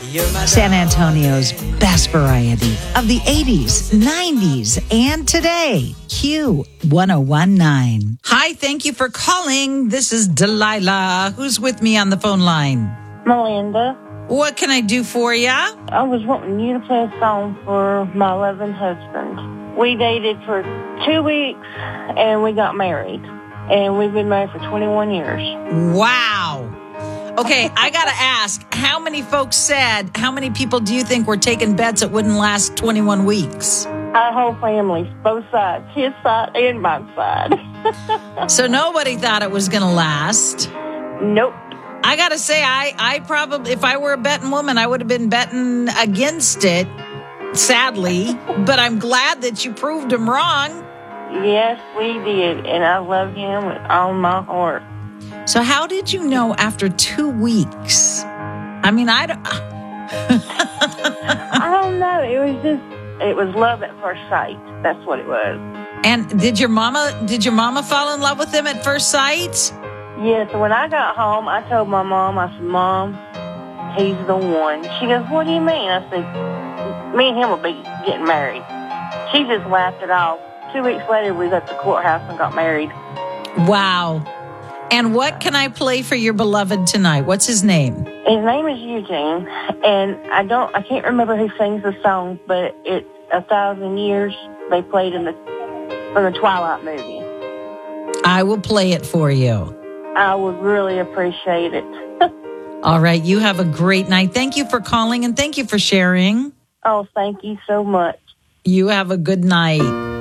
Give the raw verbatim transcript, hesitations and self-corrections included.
San Antonio's best variety of the eighties, nineties, and today. Q one oh one point nine. Hi, thank you for calling. This is Delilah. Who's with me on the phone line? Melinda. What can I do for you? I was wanting you to play a song for my loving husband. We dated for two weeks and we got married. And we've been married for twenty-one years. Wow. Okay, I got to ask, how many folks said, how many people do you think were taking bets it wouldn't last twenty-one weeks? Our whole family, both sides, his side and my side. So nobody thought it was going to last? Nope. I got to say, I, I probably, if I were a betting woman, I would have been betting against it, sadly. But I'm glad that you proved him wrong. Yes, we did. And I love him with all my heart. So how did you know after two weeks? I mean, I don't... I don't know. It was just, it was love at first sight. That's what it was. And did your mama, did your mama fall in love with him at first sight? Yeah, so when I got home, I told my mom, I said, Mom, he's the one. She goes, what do you mean? I said, me and him will be getting married. She just laughed it off. Two weeks later, we was at the courthouse and got married. Wow. And what can I play for your beloved tonight? What's his name? His name is Eugene, and I don't, I can't remember who sings the song, but it's A Thousand Years. They played in the, from the Twilight movie. I will play it for you. I would really appreciate it. All right. You have a great night. Thank you for calling and thank you for sharing. Oh, thank you so much. You have a good night.